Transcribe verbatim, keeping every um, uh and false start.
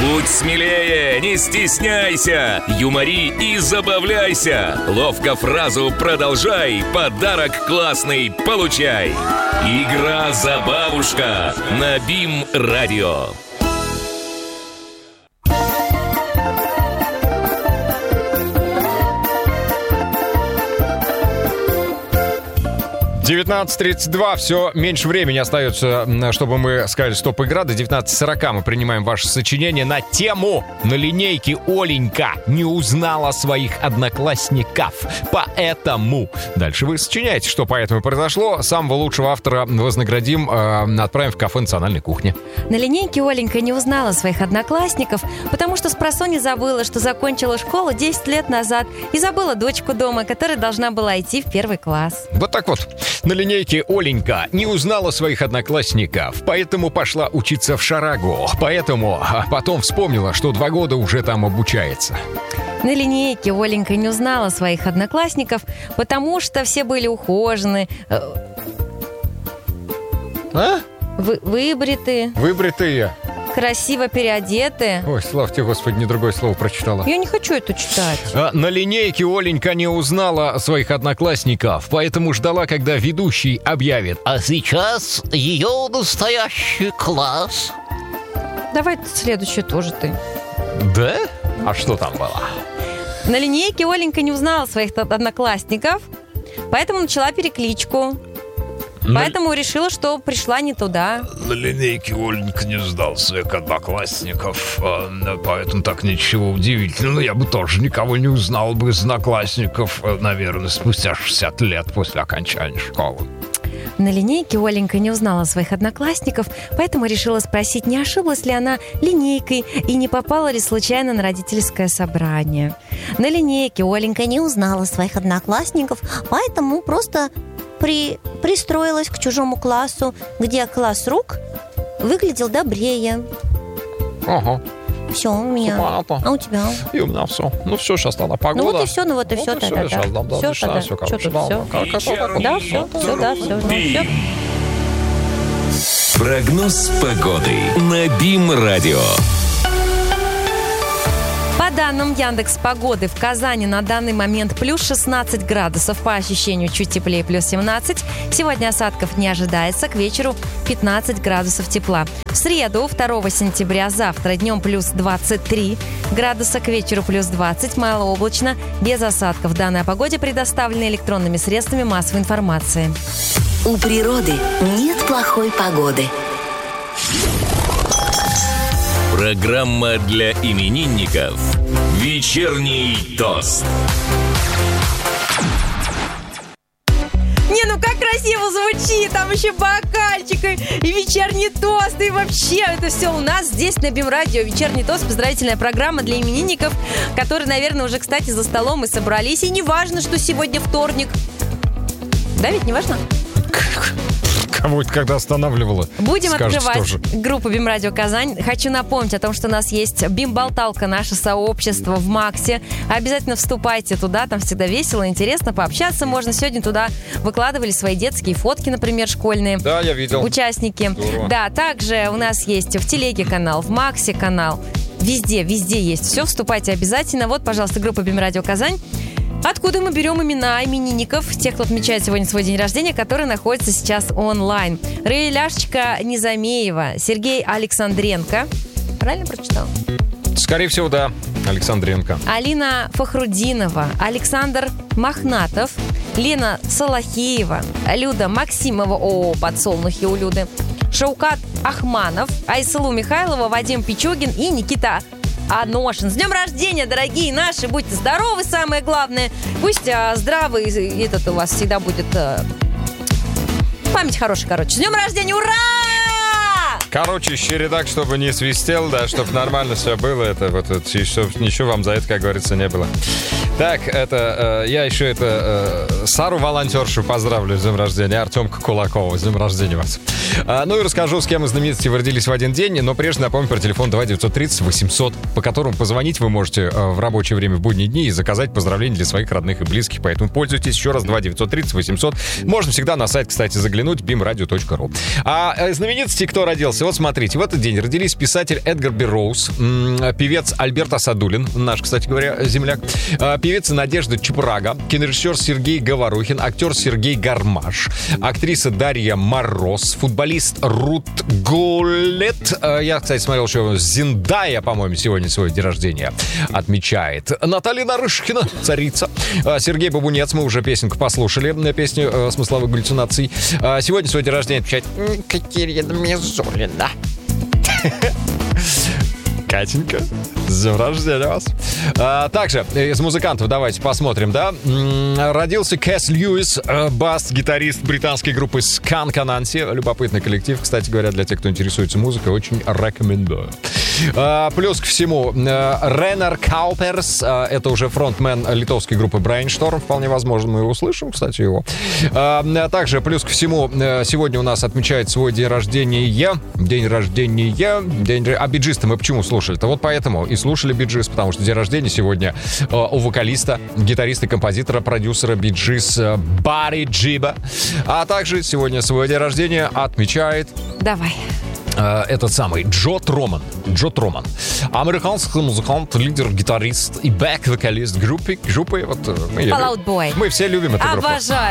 Будь смелее, не стесняйся, юмори и забавляйся. Ловко фразу продолжай, подарок классный получай. Игра «Забавушка» на БИМ-радио. девятнадцать тридцать два, все меньше времени остается, чтобы мы сказали стоп игра. До девятнадцать сорок мы принимаем ваше сочинение на тему: на линейке Оленька не узнала своих одноклассников, поэтому. Дальше вы сочиняете, что поэтому произошло. Самого лучшего автора вознаградим, э, отправим в кафе национальной кухни. На линейке Оленька не узнала своих одноклассников, потому что спросонья забыла, что закончила школу десять лет назад, и забыла дочку дома, которая должна была идти в первый класс. Вот так вот. На линейке Оленька не узнала своих одноклассников, поэтому пошла учиться в Шарагу. Поэтому а потом вспомнила, что два года уже там обучается. На линейке Оленька не узнала своих одноклассников, потому что все были ухожены, А? вы, выбриты, Выбритые. красиво переодеты. Ой, слава тебе, Господи, не другое слово прочитала. Я не хочу это читать. А на линейке Оленька не узнала своих одноклассников, поэтому ждала, когда ведущий объявит: А сейчас ее настоящий класс. Давай следующее тоже ты. Да? А что там было? На линейке Оленька не узнала своих одноклассников, поэтому начала перекличку. Поэтому решила, что пришла не туда. На линейке Оленька не ждал своих одноклассников, поэтому так ничего удивительного. Я бы тоже никого не узнал бы из одноклассников, наверное, спустя шестьдесят лет после окончания школы. На линейке Оленька не узнала своих одноклассников, поэтому решила спросить, не ошиблась ли она линейкой и не попала ли случайно на родительское собрание. На линейке Оленька не узнала своих одноклассников, поэтому просто при... пристроилась к чужому классу, где класс рук выглядел добрее. Ага. Все, у меня. Понятно. А у тебя? И у меня все. Ну все, сейчас тогда погода. Ну вот и все, ну вот и Вот все и тогда. все, сейчас дам, да, Все дышать, тогда. все, Что-то короче, да, все. как- как- как- Да, все, все, да, все. Ну, все. Прогноз погоды на БИМ-радио. По данным Яндекс.Погоды, в Казани на данный момент плюс шестнадцать градусов, по ощущению чуть теплее, плюс семнадцать. Сегодня осадков не ожидается, к вечеру пятнадцать градусов тепла. В среду, второго сентября, завтра днем плюс двадцать три градуса, к вечеру плюс двадцать, малооблачно, без осадков. Данной о погоде предоставлены электронными средствами массовой информации. У природы нет плохой погоды. Программа для именинников «Вечерний тост». Не, ну как красиво звучит, там еще бокальчик и, и вечерний тост, и вообще это все у нас здесь на БИМ-радио. Вечерний тост, поздравительная программа для именинников, которые, наверное, уже, кстати, за столом и собрались. И не важно, что сегодня вторник. Да, ведь не важно? Кого это когда останавливала? Будем Скажете открывать тоже. группу БИМ-радио Казань. Хочу напомнить о том, что у нас есть БИМ-болталка, наше сообщество в Максе. Обязательно вступайте туда, там всегда весело, интересно, пообщаться можно. Сегодня туда выкладывали свои детские фотки, например, школьные. Да, я видел. Участники. Здорово. Да, также у нас есть в Телеге канал, в Максе канал. Везде, везде есть все. Вступайте обязательно. Вот, пожалуйста, группа БИМ-радио Казань. Откуда мы берем имена именинников, тех, кто отмечает сегодня свой день рождения, которые находятся сейчас онлайн. Раиляшечка Незамеева, Сергей Александренко. Правильно прочитал? Скорее всего, да. Александренко. Алина Фахрудинова, Александр Махнатов, Лена Салахиева, Люда Максимова, о, подсолнухи у Люды, Шаукат Ахманов, Айсалу Михайлова, Вадим Пичугин и Никита Аношин. С днем рождения, дорогие наши! Будьте здоровы, самое главное. Пусть а, здравый этот у вас всегда будет... А, память хорошая, короче. С днем рождения! Ура! Короче, чередак, чтобы не свистел, да, чтобы нормально все было. Это вот, вот чтобы ничего вам за это, как говорится, не было. Так, это, э, я еще это э, Сару волонтершу поздравлю с днем рождения, Артемка Кулакова, с днем рождения вас. А, ну и расскажу, с кем из знаменитостей вы родились в один день, но прежде напомню про телефон два девятьсот тридцать восемьсот, по которому позвонить вы можете э, в рабочее время в будние дни и заказать поздравления для своих родных и близких, поэтому пользуйтесь. Еще раз, два девятьсот тридцать восемьсот. Можно всегда на сайт, кстати, заглянуть, бим радио точка ру. А э, знаменитости, кто родился собрался. Вот смотрите, в этот день родились писатель Эдгар Берроуз, певец Альберт Асадулин, наш, кстати говоря, земляк, певица Надежда Чепрага, кинорежиссер Сергей Говорухин, актер Сергей Гармаш, актриса Дарья Мороз, футболист Рут Гуллет. Я, кстати, смотрел, что Зендая, по-моему, сегодня свой день рождения отмечает. Наталья Нарышкина, царица. Сергей Бабунец, мы уже песенку послушали, песню смысловых галлюцинаций. Сегодня свой день рождения отмечает Катерина Мизулина. Катенька, с днем рождения вас. А, также из музыкантов давайте посмотрим, да. Родился Кэс Льюис, бас-гитарист британской группы Skunk Anansi. Любопытный коллектив, кстати говоря, для тех, кто интересуется музыкой, очень рекомендую. А, плюс ко всему, Ренар Кауперс, это уже фронтмен литовской группы Brainstorm, вполне возможно, мы услышим, кстати, его. А, также, плюс ко всему, сегодня у нас отмечает свой день рождения, день рождения, день... А биджисты мы почему слушаем? Это вот поэтому и слушали Биджис, потому что день рождения сегодня э, у вокалиста, гитариста, композитора, продюсера Биджис э, Барри Джиба. А также сегодня свой день рождения отмечает... Давай. Э, этот самый Джо Троман. Джо Троман. Американский музыкант, лидер, гитарист и бэк-вокалист группы. группы вот, мы, Fall Out Boy. Мы все любим эту группу. Обожаю.